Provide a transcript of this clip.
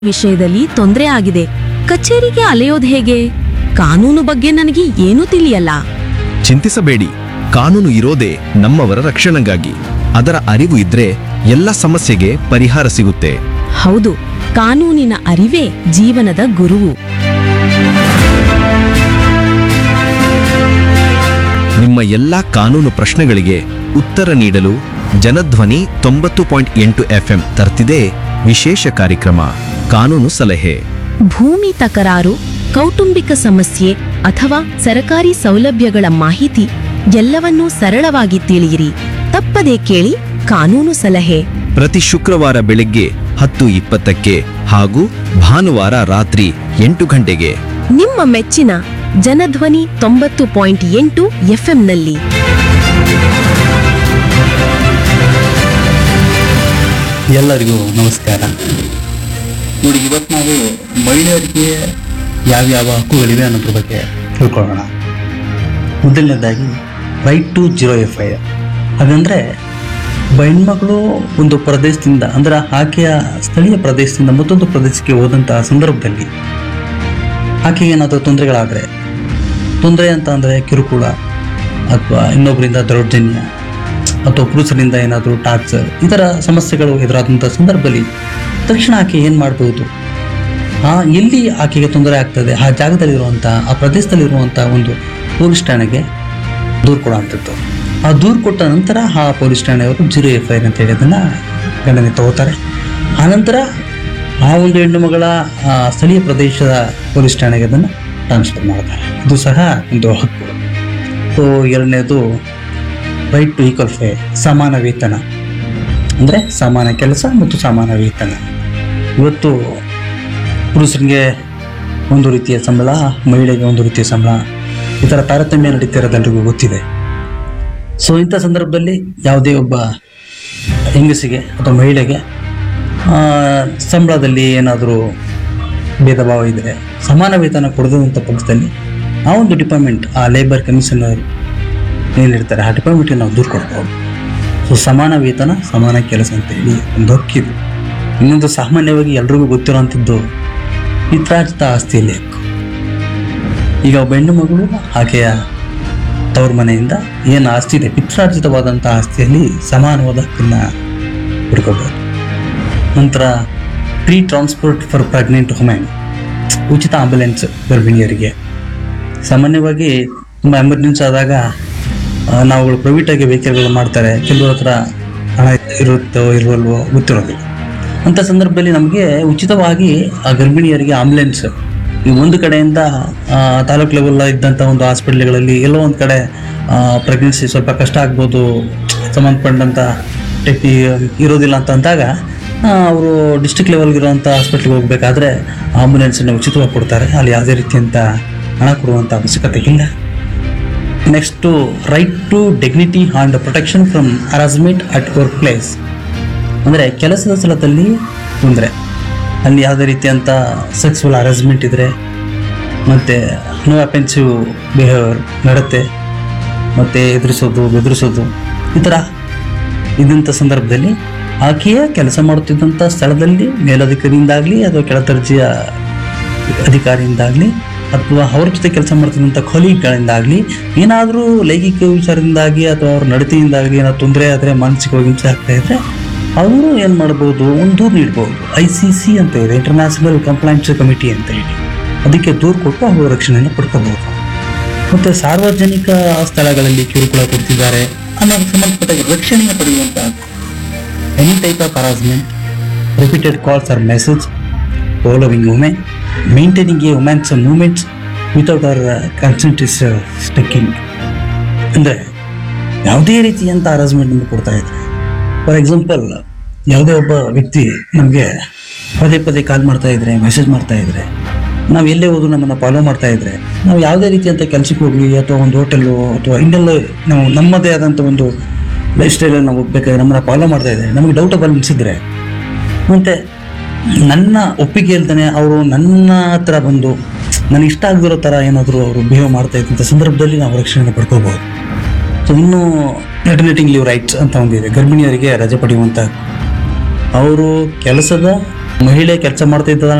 ವಿಷಯದಲ್ಲಿ ತೊಂದರೆ ಆಗಿದೆ. ಕಚೇರಿಗೆ ಅಲೆಯೋದು ಹೇಗೆ? ಕಾನೂನು ಬಗ್ಗೆ ನನಗೆ ಏನೂ ತಿಳಿಯಲ್ಲ. ಚಿಂತಿಸಬೇಡಿ, ಕಾನೂನು ಇರೋದೇ ನಮ್ಮವರ ರಕ್ಷಣೆಗಾಗಿ. ಅದರ ಅರಿವು ಇದ್ರೆ ಎಲ್ಲ ಸಮಸ್ಯೆಗೆ ಪರಿಹಾರ ಸಿಗುತ್ತೆ. ಹೌದು, ಕಾನೂನಿನ ಅರಿವೇ ಜೀವನದ ಗುರುವು. ನಿಮ್ಮ ಎಲ್ಲಾ ಕಾನೂನು ಪ್ರಶ್ನೆಗಳಿಗೆ ಉತ್ತರ ನೀಡಲು ಜನಧ್ವನಿ 90.8 FM ತರ್ತಿದೆ ವಿಶೇಷ ಕಾರ್ಯಕ್ರಮ ಕಾನೂನು ಸಲಹೆ. ಭೂಮಿ ತಕರಾರು, ಕೌಟುಂಬಿಕ ಸಮಸ್ಯೆ ಅಥವಾ ಸರಕಾರಿ ಸೌಲಭ್ಯಗಳ ಮಾಹಿತಿ ಎಲ್ಲವನ್ನೂ ಸರಳವಾಗಿ ತಿಳಿಯಿರಿ. ತಪ್ಪದೇ ಕೇಳಿ ಕಾನೂನು ಸಲಹೆ. ಪ್ರತಿ ಶುಕ್ರವಾರ ಬೆಳಗ್ಗೆ 10:20ಕ್ಕೆ ಹಾಗೂ ಭಾನುವಾರ ರಾತ್ರಿ 8 ಗಂಟೆಗೆ ನಿಮ್ಮ ಮೆಚ್ಚಿನ ಜನಧ್ವನಿ 90.8 FMನಲ್ಲಿ. ಎಲ್ಲರಿಗೂ ನಮಸ್ಕಾರ. ನೋಡಿ, ಇವತ್ತು ನಾವು ಮಹಿಳೆಯರಿಗೆ ಯಾವ್ಯಾವ ಹಕ್ಕುಗಳಿವೆ ಅನ್ನೋದ್ರ ಬಗ್ಗೆ ತಿಳ್ಕೊಳ್ಳೋಣ. ಮೊದಲನೇದಾಗಿ ರೈಟ್ ಟು 0 FIR. ಹಾಗಂದರೆ ಹೆಣ್ಮಗಳು ಒಂದು ಪ್ರದೇಶದಿಂದ, ಅಂದರೆ ಆಕೆಯ ಸ್ಥಳೀಯ ಪ್ರದೇಶದಿಂದ ಮತ್ತೊಂದು ಪ್ರದೇಶಕ್ಕೆ ಹೋದಂತಹ ಸಂದರ್ಭದಲ್ಲಿ ಆಕೆಗೆ ಏನಾದರೂ ತೊಂದರೆಗಳಾದರೆ, ತೊಂದರೆ ಅಂತ ಅಂದರೆ ಕಿರುಕುಳ ಅಥವಾ ಇನ್ನೊಬ್ಬರಿಂದ ದೌರ್ಜನ್ಯ ಅಥವಾ ಪುರುಷರಿಂದ ಏನಾದರೂ ಟಾರ್ಚರ್, ಈ ಥರ ಸಮಸ್ಯೆಗಳು ಎದುರಾದಂಥ ಸಂದರ್ಭದಲ್ಲಿ ತಕ್ಷಣ ಆಕೆ ಏನು ಮಾಡ್ಬೋದು, ಎಲ್ಲಿ ಆಕೆಗೆ ತೊಂದರೆ ಆಗ್ತದೆ ಆ ಜಾಗದಲ್ಲಿರುವಂಥ, ಆ ಪ್ರದೇಶದಲ್ಲಿರುವಂಥ ಒಂದು ಪೊಲೀಸ್ ಠಾಣೆಗೆ ದೂರು ಕೊಡುವಂಥದ್ದು. ಆ ದೂರು ಕೊಟ್ಟ ನಂತರ ಆ ಪೊಲೀಸ್ ಠಾಣೆಯವರು 0 FIR ಅಂತೇಳಿ ಅದನ್ನು ಗಣನೆ ತಗೋತಾರೆ. ಆನಂತರ ಆ ಒಂದು ಹೆಣ್ಣು ಮಗಳ ಸ್ಥಳೀಯ ಪ್ರದೇಶದ ಪೊಲೀಸ್ ಠಾಣೆಗೆ ಅದನ್ನು ಟ್ರಾನ್ಸ್ಫರ್ ಮಾಡ್ತಾರೆ. ಇದು ಸಹ ಒಂದು ಹಕ್ಕು. ಸೊ ಎರಡನೇದು ರೈಟ್ ಟು ಈಕ್ವಲ್ ಪೇ, ಸಮಾನ ವೇತನ. ಅಂದರೆ ಸಮಾನ ಕೆಲಸ ಮತ್ತು ಸಮಾನ ವೇತನ. ಇವತ್ತು ಪುರುಷರಿಗೆ ಒಂದು ರೀತಿಯ ಸಂಬಳ, ಮಹಿಳೆಗೆ ಒಂದು ರೀತಿಯ ಸಂಬಳ, ಈ ಥರ ತಾರತಮ್ಯ ನಡೀತಿರೋದೆಲ್ಲರಿಗೂ ಗೊತ್ತಿದೆ. ಸೊ ಇಂಥ ಸಂದರ್ಭದಲ್ಲಿ ಯಾವುದೇ ಒಬ್ಬ ಹೆಂಗಸಿಗೆ ಅಥವಾ ಮಹಿಳೆಗೆ ಸಂಬಳದಲ್ಲಿ ಏನಾದರೂ ಭೇದ ಭಾವ ಇದ್ದರೆ, ಸಮಾನ ವೇತನ ಕೊಡದಂಥ ಪಕ್ಷದಲ್ಲಿ ಆ ಒಂದು ಡಿಪಾರ್ಟ್ಮೆಂಟ್, ಆ ಲೇಬರ್ ಕಮಿಷನರ್ ಏನಿರ್ತಾರೆ ಆ ಡಿಪಾರ್ಟ್ಮೆಂಟ್ಗೆ ನಾವು ದೂರು ಕೊಡ್ಬೋದು. ಸೊ ಸಮಾನ ವೇತನ ಸಮಾನ ಕೆಲಸ ಅಂತೇಳಿ ಒಂದು ಹಕ್ಕಿದೆ. ಇನ್ನೊಂದು ಸಾಮಾನ್ಯವಾಗಿ ಎಲ್ರಿಗೂ ಗೊತ್ತಿರೋವಂಥದ್ದು ಪಿತ್ರಾರ್ಜಿತ ಆಸ್ತಿಯಲ್ಲಿ ಹಕ್ಕು. ಈಗ ಒಬ್ಬ ಹೆಣ್ಣು ಮಗಳು ಆಕೆಯ ತವ್ರ ಮನೆಯಿಂದ ಏನು ಆಸ್ತಿ ಇದೆ, ಪಿತ್ರಾರ್ಜಿತವಾದಂಥ ಆಸ್ತಿಯಲ್ಲಿ ಸಮಾನವಾದ ಹಕ್ಕನ್ನು ಹುಡ್ಕೋಬೋದು. ನಂತರ free transport for pregnant women, ಉಚಿತ ಆಂಬ್ಯುಲೆನ್ಸ್ ಗರ್ಭಿಣಿಯರಿಗೆ. ಸಾಮಾನ್ಯವಾಗಿ ತುಂಬ ಎಮರ್ಜೆನ್ಸಿ ಆದಾಗ ನಾವುಗಳು ಪ್ರೈವೇಟಾಗಿ ವೆಹಿಕಲ್ಗಳು ಮಾಡ್ತಾರೆ, ಕೆಲವ್ರ ಹತ್ರ ಹಣ ಇರುತ್ತೋ ಇರುವಲ್ವೋ ಗೊತ್ತಿರೋದಿಲ್ಲ. ಅಂಥ ಸಂದರ್ಭದಲ್ಲಿ ನಮಗೆ ಉಚಿತವಾಗಿ ಆ ಗರ್ಭಿಣಿಯರಿಗೆ ಆಂಬ್ಯುಲೆನ್ಸ್, ಈ ಒಂದು ಕಡೆಯಿಂದ ತಾಲೂಕು ಲೆವೆಲ್ ಇದ್ದಂಥ ಒಂದು ಹಾಸ್ಪಿಟ್ಲ್ಗಳಲ್ಲಿ ಎಲ್ಲೋ ಒಂದು ಕಡೆ ಪ್ರೆಗ್ನೆನ್ಸಿ ಸ್ವಲ್ಪ ಕಷ್ಟ ಆಗ್ಬೋದು, ಸಂಬಂಧಪಟ್ಟಂಥ ಇರೋದಿಲ್ಲ ಅಂತ ಅಂದಾಗ ಅವರು ಡಿಸ್ಟ್ರಿಕ್ಟ್ ಲೆವೆಲ್ಗಿರುವಂಥ ಹಾಸ್ಪಿಟ್ಲಿಗೆ ಹೋಗಬೇಕಾದ್ರೆ ಆಂಬ್ಯುಲೆನ್ಸನ್ನು ಉಚಿತವಾಗಿ ಕೊಡ್ತಾರೆ. ಅಲ್ಲಿ ಯಾವುದೇ ರೀತಿಯಂಥ ಹಣ ಕೊಡುವಂಥ ಅವಶ್ಯಕತೆ ಇಲ್ಲ. Next right to dignity and protection from harassment at work place. ಅಂದರೆ ಕೆಲಸದ ಸ್ಥಳದಲ್ಲಿ ತೊಂದರೆ, ಅಲ್ಲಿ ಯಾವುದೇ ರೀತಿಯಂಥ ಸೆಕ್ಸುವಲ್ ಹರಾಸ್ಮೆಂಟ್ ಇದ್ದರೆ, ಮತ್ತು ನೋ ಅಫೆನ್ಸಿವ್ ಬಿಹೇವಿಯರ್ ನಡತೆ, ಮತ್ತು ಎದುರಿಸೋದು ಬೆದರಿಸೋದು, ಈ ಥರ ಇದ್ದಂಥ ಸಂದರ್ಭದಲ್ಲಿ ಆಕೆಯ ಕೆಲಸ ಮಾಡುತ್ತಿದ್ದಂಥ ಸ್ಥಳದಲ್ಲಿ ಮೇಲಧಿಕಾರಿಯಿಂದಾಗಲಿ ಅಥವಾ ಕೆಳದರ್ಜೆಯ ಅಧಿಕಾರಿಯಿಂದಾಗಲಿ ಅಥವಾ ಅವ್ರ ಜೊತೆ ಕೆಲಸ ಮಾಡ್ತಿದ್ದಂಥ ಕೊಲೀಗ್ಗಳಿಂದಾಗಲಿ ಏನಾದರೂ ಲೈಂಗಿಕ ವಿಚಾರದಿಂದಾಗಿ ಅಥವಾ ಅವ್ರ ನಡತೆಯಿಂದಾಗಲಿ ಏನಾದ್ರು ತೊಂದರೆ ಆದರೆ, ಮಾನಸಿಕವಾಗಿ ಹಿಂಸೆ ಆಗ್ತಾ ಇದ್ದರೆ ಅವರು ಏನು ಮಾಡ್ಬೋದು, ಒಂದು ದೂರು ನೀಡ್ಬೋದು. ICC ಅಂತ ಇದೆ, ಇಂಟರ್ನ್ಯಾಷನಲ್ ಕಂಪ್ಲೈಂಟ್ಸ್ ಕಮಿಟಿ ಅಂತ ಹೇಳಿ, ಅದಕ್ಕೆ ದೂರು ಕೊಟ್ಟು ಅವರು ರಕ್ಷಣೆಯನ್ನು ಪಡ್ಕೋಬೋದು. ಮತ್ತು ಸಾರ್ವಜನಿಕ ಸ್ಥಳಗಳಲ್ಲಿ ಕಿರುಕುಳ ಕೊಡ್ತಿದ್ದಾರೆ ಅನ್ನೋದಕ್ಕೆ ಸಂಬಂಧಪಟ್ಟ ರಕ್ಷಣೆಯನ್ನು ಪಡೆಯುವಂಥ any type of harassment, repeated calls R message following women, maintaining A women's movements without hour consent is ಸ್ಟಕ್ಕಿಂಗ್. ಅಂದರೆ ಯಾವುದೇ ರೀತಿಯಂಥ ಹರಾಸ್ಮೆಂಟನ್ನು ಕೊಡ್ತಾ ಇದ್ದಾರೆ. ಫಾರ್ ಎಕ್ಸಾಂಪಲ್, ಯಾವುದೇ ಒಬ್ಬ ವ್ಯಕ್ತಿ ನಮಗೆ ಪದೇ ಪದೇ ಕಾಲ್ ಮಾಡ್ತಾ ಇದ್ರೆ, ಮೆಸೇಜ್ ಮಾಡ್ತಾ ಇದ್ರೆ, ನಾವು ಎಲ್ಲೇ ಹೋದ್ರು ನಮ್ಮನ್ನು ಫಾಲೋ ಮಾಡ್ತಾ ಇದ್ರೆ, ನಾವು ಯಾವುದೇ ರೀತಿಯಂಥ ಕೆಲಸಕ್ಕೆ ಹೋಗಲಿ ಅಥವಾ ಒಂದು ಹೋಟೆಲ್ಲು ಅಥವಾ ಇನ್ನೆಲ್ಲೋ ನಾವು ನಮ್ಮದೇ ಆದಂಥ ಒಂದು ಲೈಫ್ ಸ್ಟೈಲಲ್ಲಿ ನಾವು ಹೋಗ್ಬೇಕಾದ್ರೆ ನಮ್ಮನ್ನು ಫಾಲೋ ಮಾಡ್ತಾ ಇದ್ದಾರೆ, ನಮಗೆ ಡೌಟಬಲ್ ಅನಿಸಿದ್ರೆ, ಮತ್ತು ನನ್ನ ಒಪ್ಪಿಗೆ ಇಲ್ದೇ ಅವರು ನನ್ನ ಹತ್ರ ಬಂದು ನನಗೆ ಇಷ್ಟ ಆಗದಿರೋ ಥರ ಏನಾದರೂ ಅವರು ಬಿಹೇವ್ ಮಾಡ್ತಾ ಇದ್ದಂಥ ಸಂದರ್ಭದಲ್ಲಿ ನಾವು ರಕ್ಷಣೆ ಪಡ್ಕೋಬೋದು. ಸೊ ಇನ್ನು ಮೆಟರ್ನಿಟಿ ಲೀವ್ ರೈಟ್ಸ್ ಅಂತ ಒಂದಿದೆ, ಗರ್ಭಿಣಿಯರಿಗೆ ರಜೆ ಪಡೆಯುವಂಥ ಅವರು ಕೆಲಸದ ಮಹಿಳೆ ಕೆಲಸ ಮಾಡ್ತಾ ಇದ್ದದ